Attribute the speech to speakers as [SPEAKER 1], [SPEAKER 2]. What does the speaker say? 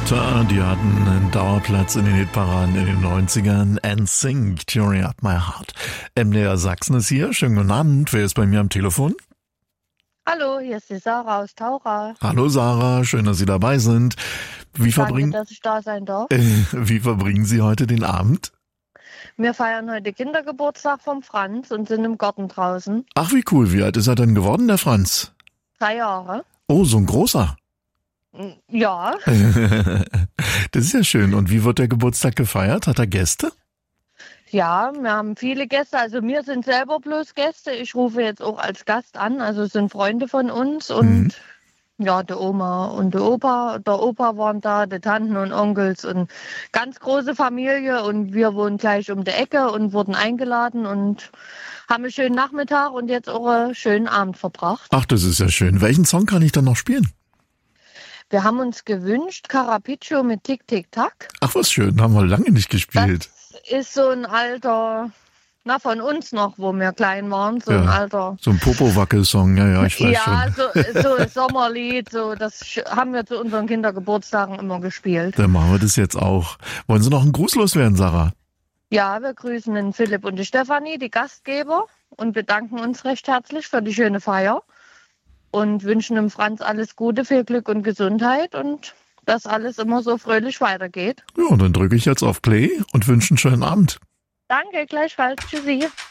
[SPEAKER 1] Tochter, die hatten einen Dauerplatz in den Hitparaden in den 90ern. NSYNC, Tearing Up My Heart. MDR Sachsen ist hier. Schönen guten Abend. Wer ist bei mir am Telefon?
[SPEAKER 2] Hallo, hier ist die Sarah aus Taura.
[SPEAKER 1] Hallo Sarah, schön, dass Sie dabei sind.
[SPEAKER 2] Danke, dass ich da sein darf.
[SPEAKER 1] Wie verbringen Sie heute den Abend?
[SPEAKER 2] Wir feiern heute Kindergeburtstag vom Franz und sind im Garten draußen.
[SPEAKER 1] Ach, wie cool. Wie alt ist er denn geworden, der Franz?
[SPEAKER 2] 3 Jahre.
[SPEAKER 1] Oh, so ein großer.
[SPEAKER 2] Ja,
[SPEAKER 1] Das ist ja schön. Und wie wird der Geburtstag gefeiert? Hat er Gäste?
[SPEAKER 2] ja, wir haben viele Gäste. Also wir sind selber bloß Gäste. Ich rufe jetzt auch als Gast an. Also es sind Freunde von uns und ja, die Oma und der Opa waren da, die Tanten und Onkels und ganz große Familie. Und wir wohnen gleich um die Ecke und wurden eingeladen und haben einen schönen Nachmittag und jetzt auch einen schönen Abend verbracht.
[SPEAKER 1] Ach, das ist ja schön. Welchen Song kann ich dann noch spielen?
[SPEAKER 2] Wir haben uns gewünscht, Carapiccio mit Tick, Tick, Tack.
[SPEAKER 1] Ach, was schön. Haben wir lange nicht gespielt.
[SPEAKER 2] Das ist so ein alter, von uns noch, wo wir klein waren, so ein alter.
[SPEAKER 1] So ein Popo-Wackel-Song, ja, ich weiß schon.
[SPEAKER 2] Ja, so ein Sommerlied, so, das haben wir zu unseren Kindergeburtstagen immer gespielt.
[SPEAKER 1] Dann machen wir das jetzt auch. Wollen Sie noch einen Gruß loswerden, Sarah?
[SPEAKER 2] Ja, wir grüßen den Philipp und die Stefanie, die Gastgeber, und bedanken uns recht herzlich für die schöne Feier und wünschen dem Franz alles Gute, viel Glück und Gesundheit und dass alles immer so fröhlich weitergeht.
[SPEAKER 1] Ja, und dann drücke ich jetzt auf Play und wünsche einen schönen Abend.
[SPEAKER 2] Danke, gleichfalls. Tschüssi.